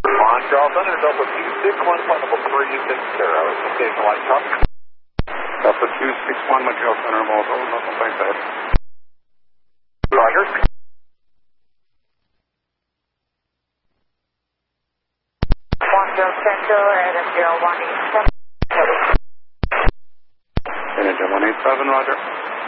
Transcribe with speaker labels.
Speaker 1: On Charles Thunder, Delta 261, flight level 360, station light top.
Speaker 2: Delta 261, Montreal Center, Mobile, nothing like that.
Speaker 1: Roger.
Speaker 3: Montreal Center, Energy 187.
Speaker 2: Energy 187, roger.